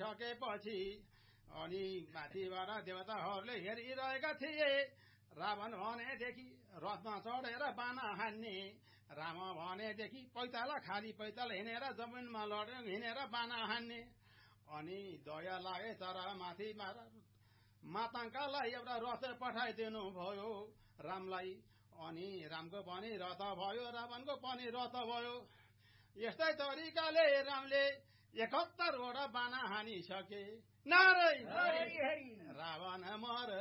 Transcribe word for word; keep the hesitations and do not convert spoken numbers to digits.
हानिसकेपछि अनि माथिबाट देवताहरूले हेरिरहेका थिए। रावण भनेदेखि रथमा चढेर बाना हान्ने, राम भनेदेखि पैताला खाली पैताला हिँडेर जमिनमा लडेर हिँडेर बाना हान्ने। अनि दया लागे तर माथिबाट माताङ्कालाई एउटा रथ पठाइदिनु भयो रामलाई। अनि रामको पनि रथ भयो, रावणको पनि रथ भयो। यस्तै तरिकाले रामले एकहत्तरवटा बाना हानिसके। नारायण रावण मर